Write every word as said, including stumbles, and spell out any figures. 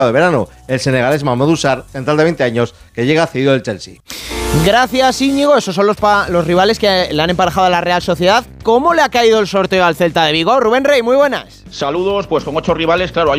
de verano, el senegalés Mamadou Sarr, central de veinte años, que llega cedido del Chelsea. Gracias, Íñigo. Esos son los, pa- los rivales que le han emparejado a la Real Sociedad. ¿Cómo le ha caído el sorteo al Celta de Vigo? Rubén Rey, muy buenas. Saludos, pues con ocho rivales, claro, hay